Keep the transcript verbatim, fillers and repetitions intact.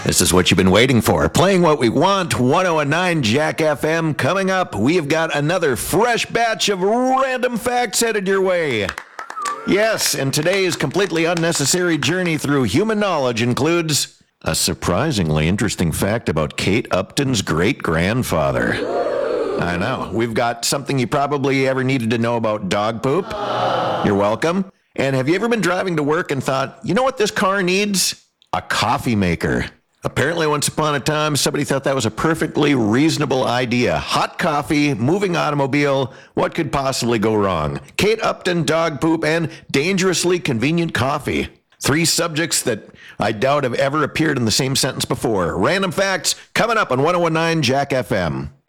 This is what you've been waiting for. Playing what we want, one oh nine Jack F M. Coming up, we've got another fresh batch of random facts headed your way. Yes, and today's completely unnecessary journey through human knowledge includes a surprisingly interesting fact about Kate Upton's great-grandfather. I know. We've got something you probably ever needed to know about dog poop. You're welcome. And have you ever been driving to work and thought, you know what this car needs? A coffee maker. Apparently, once upon a time, somebody thought that was a perfectly reasonable idea. Hot coffee, moving automobile, what could possibly go wrong? Kate Upton, dog poop, and dangerously convenient coffee. Three subjects that I doubt have ever appeared in the same sentence before. Random facts coming up on one oh nine Jack F M.